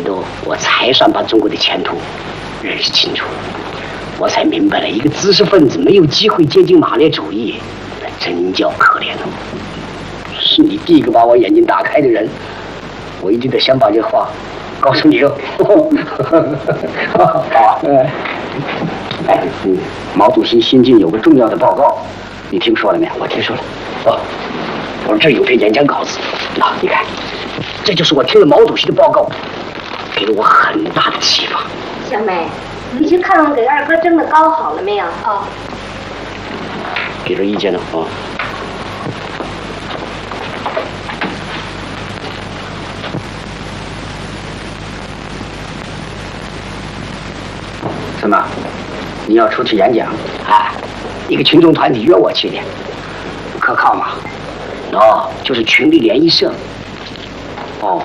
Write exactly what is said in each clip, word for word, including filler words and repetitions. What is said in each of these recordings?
多，我才算把中国的前途认识清楚。我才明白了，一个知识分子没有机会接近马列主义，那真叫可怜哦。是你第一个把我眼睛打开的人，我一定得想把这话告诉你哦。好啊，哎，嗯，毛主席新近有个重要的报告，你听说了没有？我听说了。哦，我这有篇演讲稿子，啊，你看，这就是我听了毛主席的报告，给了我很大的启发。 小美，你去看看给二哥蒸的糕好了没有？哦， 给这意见了啊。什么？你要出去演讲？啊，一个群众团体约我去的，可靠吗？哦，就是群力联谊社。哦，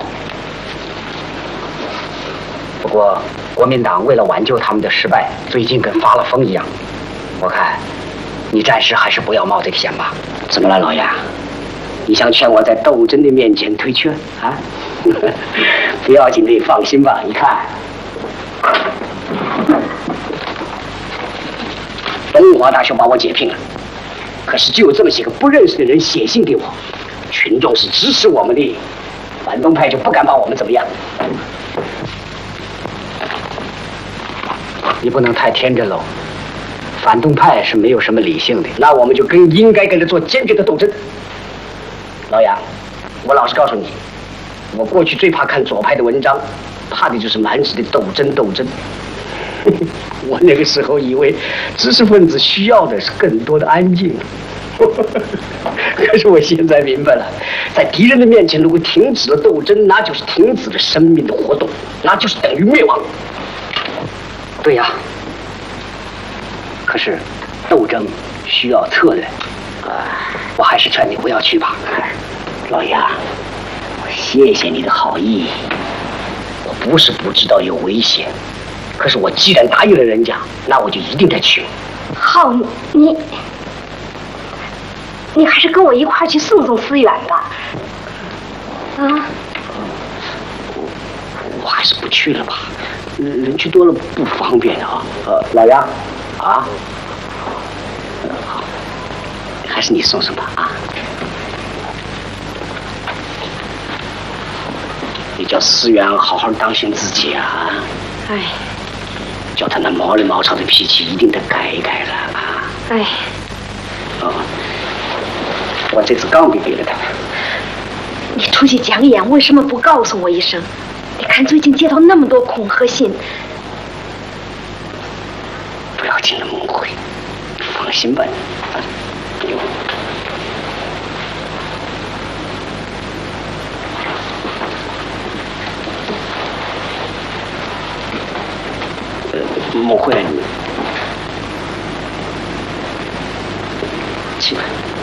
不过国民党为了挽救他们的失败，最近跟发了疯一样。我看你暂时还是不要冒这个险吧。怎么了，老杨？你想劝我在斗争的面前退却啊？不要紧的，放心吧。你看，东华大学把我解聘了，可是就有这么些个不认识的人写信给我，群众是支持我们的，反动派就不敢把我们怎么样。你不能太天真喽，反动派是没有什么理性的，那我们就跟应该跟着做坚决的斗争。老杨，我老实告诉你，我过去最怕看左派的文章，怕的就是满纸的斗争斗争。我那个时候以为知识分子需要的是更多的安静，可是我现在明白了，在敌人的面前如果停止了斗争，那就是停止了生命的活动，那就是等于灭亡。对呀，可是斗争需要策略啊，我还是劝你不要去吧。老杨，我谢谢你的好意，我不是不知道有危险，可是我既然答应了人家，那我就一定得去。 好，你你还是跟我一块儿去送送思远吧。啊， 我我还是不去了吧，人去多了不方便啊。呃，老杨，啊，好，还是你送送吧啊。你叫思远好好当心自己啊。 哎。 叫他那毛里毛糙的脾气一定得改一改了啊！ 哎， 哦，我这次刚给给了他。 你出去讲演，为什么不告诉我一声？你看最近接到那么多恐吓信。 不要紧的，孟慧，放心吧。啊，不用。孟慧，起来。